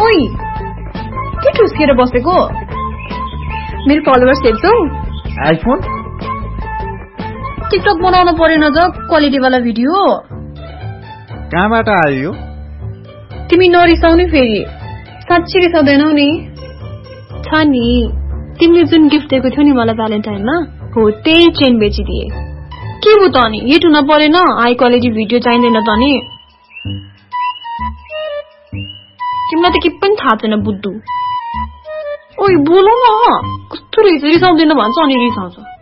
ओइ के ठुस्केर बसेको मेरो फलोवर्स हेर्छौ आइफोन टिकटक बनाउन परेन त क्वालिटी वाला भिडियो कहाँबाट आयो तिमी नरिसाउने फेरि साच्चै रिसाउँदैनौ नि छ नि तिमीले जुन गिफ्ट दिएको थियौ नि मलाई भ्यालेन्टाइनमा हो त्यही चेन बेचिदिए के हो त नि हिट हुन परेन हाई क्वालिटी भिडियो चाहिँदैन त नि तिमीलाई त के पनि थाहा छैन बुद्धु ओइ बोलौ न कस्तो रिसाउँदैन भन्छ अनि रिसाउँछ